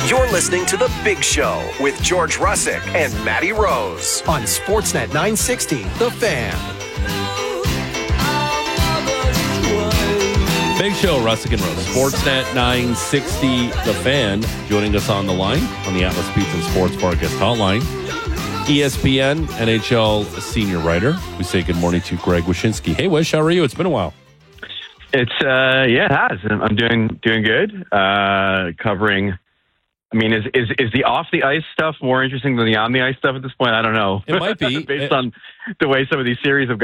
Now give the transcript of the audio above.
You're listening to The Big Show with George Russick and Matty Rose on Sportsnet 960, The Fan. Big Show, Russick and Rose. Sportsnet 960, The Fan. Joining us on the line on the Atlas Pizza and Sports Bar guest hotline. ESPN, NHL senior writer. We say good morning to Greg Wyshynski. Hey, Wish, how are you? It's been a while. It has. I'm doing good. Covering. I mean, is the off the ice stuff more interesting than the on the ice stuff at this point? I don't know. It might be based on the way some of these series have